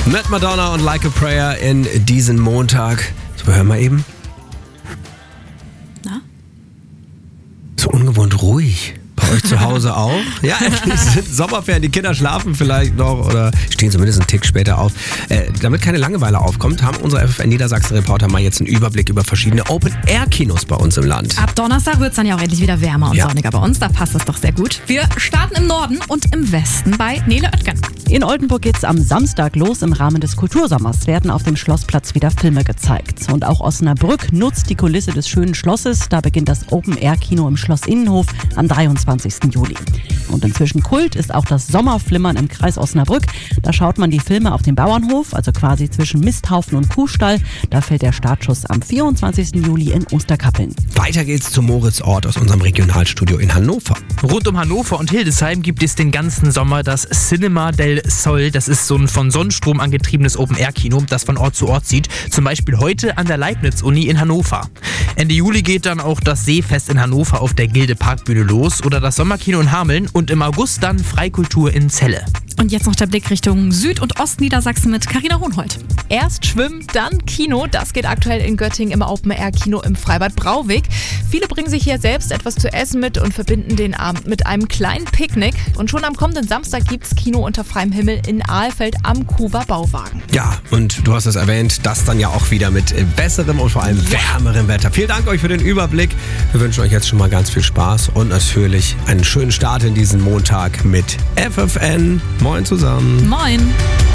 Mit Madonna und Like a Prayer in diesen Montag. So, hören wir eben. Na? So ungewohnt ruhig. Bei euch zu Hause auch? Ja, es sind Sommerferien, die Kinder schlafen vielleicht noch oder stehen zumindest einen Tick später auf. Damit keine Langeweile aufkommt, haben unsere FFN Niedersachsen-Reporter mal jetzt einen Überblick über verschiedene Open-Air-Kinos bei uns im Land. Ab Donnerstag wird es dann ja auch endlich wieder wärmer und sonniger bei uns. Da passt das doch sehr gut. Wir starten im Norden und im Westen bei Nele Oetken. In Oldenburg geht's am Samstag los. Im Rahmen des Kultursommers werden auf dem Schlossplatz wieder Filme gezeigt. Und auch Osnabrück nutzt die Kulisse des schönen Schlosses. Da beginnt das Open-Air-Kino im Schloss Innenhof am 23. Juli. Und inzwischen Kult ist auch das Sommerflimmern im Kreis Osnabrück. Da schaut man die Filme auf dem Bauernhof, also quasi zwischen Misthaufen und Kuhstall. Da fällt der Startschuss am 24. Juli in Osterkappeln. Weiter geht's zum Moritzort aus unserem Regionalstudio in Hannover. Rund um Hannover und Hildesheim gibt es den ganzen Sommer das Cinema del Sol. Das ist so ein von Sonnenstrom angetriebenes Open-Air-Kino, das von Ort zu Ort zieht. Zum Beispiel heute an der Leibniz-Uni in Hannover. Ende Juli geht dann auch das Seefest in Hannover auf der Gilde Parkbühne los oder das Sommerkino in Hameln und im August dann Freikultur in Celle. Und jetzt noch der Blick Richtung Süd- und Ostniedersachsen mit Carina Hohnhold. Erst Schwimmen, dann Kino. Das geht aktuell in Göttingen im Open-Air-Kino im Freibad Brauweg. Viele bringen sich hier selbst etwas zu essen mit und verbinden den Abend mit einem kleinen Picknick. Und schon am kommenden Samstag gibt's Kino unter freiem Himmel in Ahlfeld am Kuwer Bauwagen. Ja, und du hast es erwähnt, das dann ja auch wieder mit besserem und vor allem wärmerem Wetter. Vielen Dank euch für den Überblick. Wir wünschen euch jetzt schon mal ganz viel Spaß und natürlich einen schönen Start in diesen Montag mit FFN. Moin zusammen. Moin.